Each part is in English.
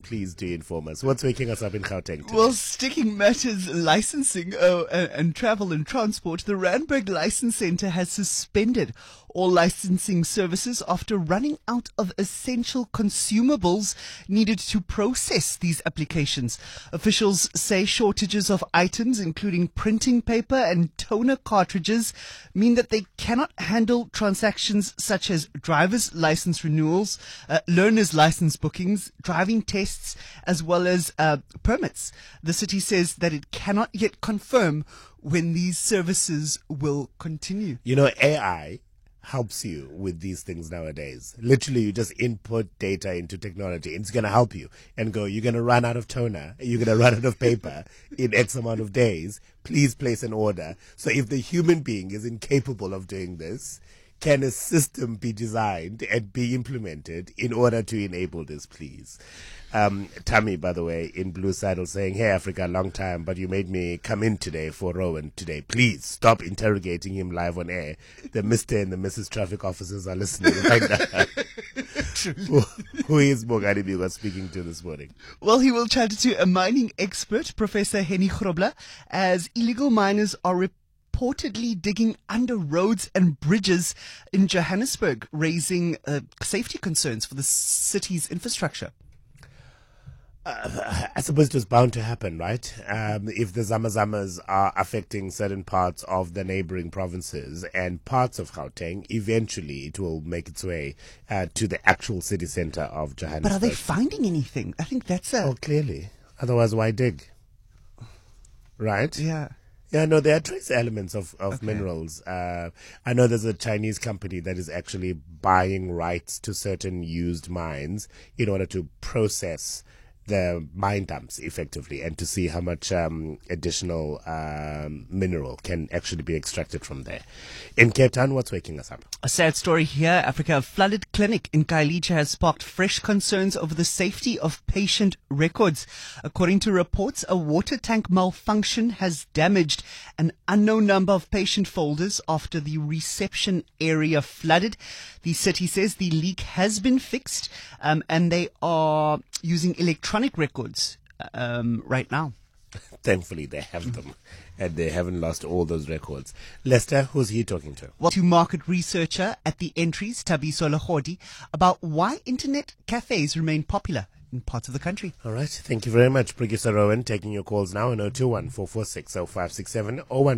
please do inform us. What's waking us up in Gauteng today? Well, sticking matters licensing and travel and transport, the Randburg License Centre has suspended all licensing services after running out of essential consumables needed to process these applications. Officials say shortages of items, including printing paper and toner cartridges, mean that they cannot handle transactions such as driver's license renewals, learner's license bookings, driving tests, as well as permits. The city says that it cannot yet confirm when these services will continue. You know, AI helps you with these things nowadays. Literally, you just input data into technology. It's going to help you and go, you're going to run out of toner. You're going to run out of paper in X amount of days. Please place an order. So if the human being is incapable of doing this, can a system be designed and be implemented in order to enable this, please? Tammy, by the way, in Blue Saddle saying, hey, Africa, long time, but you made me come in today for Rowan today. Please stop interrogating him live on air. The Mr. and the Mrs. Traffic officers are listening right now. Who is Mogani Biwa speaking to this morning? Well, he will chat to a mining expert, Professor Henny Grobler, as illegal miners are reportedly digging under roads and bridges in Johannesburg, raising safety concerns for the city's infrastructure. I suppose it was bound to happen, right? If the Zamazamas are affecting certain parts of the neighboring provinces and parts of Gauteng, eventually it will make its way to the actual city center of Johannesburg. But are they finding anything? I think that's Oh, clearly. Otherwise, why dig? Right? Yeah. Yeah, no, there are trace elements of minerals. I know there's a Chinese company that is actually buying rights to certain used mines in order to process the mine dumps effectively and to see how much additional mineral can actually be extracted from there. In Cape Town, what's waking us up? A sad story here. Africa, a flooded clinic in Khayelitsha has sparked fresh concerns over the safety of patient records. According to reports, a water tank malfunction has damaged an unknown number of patient folders after the reception area flooded. The city says the leak has been fixed and they are using electronic records right now. Thankfully, they have them and they haven't lost all those records. Lester, who's he talking to? Well, to market researcher at the Entries, Tabiso Lahodi, about why internet cafes remain popular in parts of the country. All right. Thank you very much, Producer Rowan. Taking your calls now on 021-446-0567 or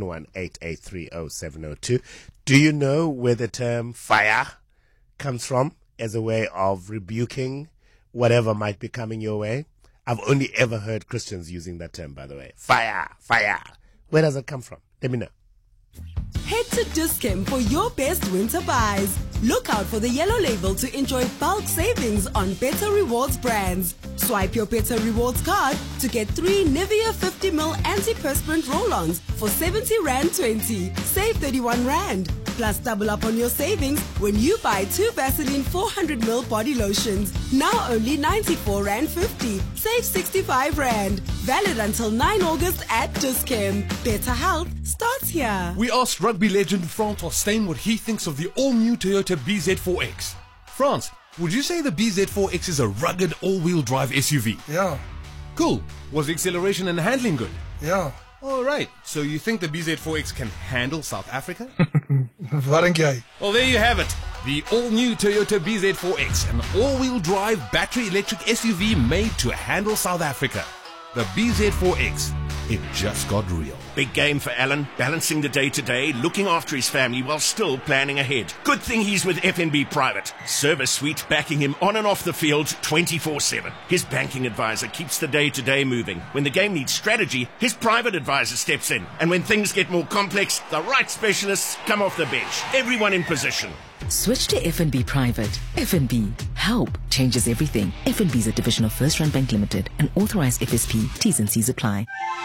011-8830-702. Do you know where the term fire comes from as a way of rebuking whatever might be coming your way? I've only ever heard Christians using that term, by the way. Fire, fire. Where does it come from? Let me know. Head to Dis-Chem for your best winter buys. Look out for the yellow label to enjoy bulk savings on Better Rewards brands. Swipe your Better Rewards card to get 3 Nivea 50ml antiperspirant roll-ons for 70 Rand 20. Save 31 Rand. Plus double up on your savings when you buy 2 Vaseline 400ml body lotions. Now only 94 Rand 50. Save 65 Rand. Valid until 9 August at Dis-Chem. Better health starts here. We asked rugby legend Frans Hosteen what he thinks of the all-new Toyota BZ4X. Frans, would you say the BZ4X is a rugged all-wheel drive SUV? Yeah, Cool. Was the acceleration and handling good? yeah. All right. So you think the BZ4X can handle South Africa? Wat dink jy? Well, there you have it. The all-new Toyota BZ4X, an all-wheel drive battery electric SUV made to handle South Africa. The BZ4X. It just got real. Big game for Alan, balancing the day-to-day, looking after his family while still planning ahead. Good thing he's with FNB Private. Service suite backing him on and off the field 24/7. His banking advisor keeps the day-to-day moving. When the game needs strategy, his private advisor steps in. And when things get more complex, the right specialists come off the bench. Everyone in position. Switch to FNB Private. FNB. Help changes everything. FNB is a division of First Rand Bank Limited, an authorized FSP. T's and C's apply.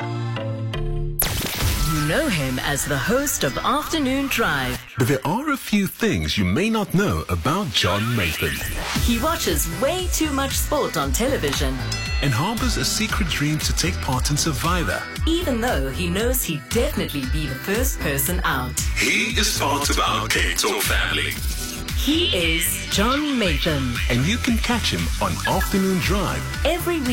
You know him as the host of Afternoon Drive. But there are a few things you may not know about John Nathan. He watches way too much sport on television, And harbors a secret dream to take part in Survivor. even though he knows he'd definitely be the first person out. He is part of our Cape Talk family. He is John Nathan. And you can catch him on Afternoon Drive Every week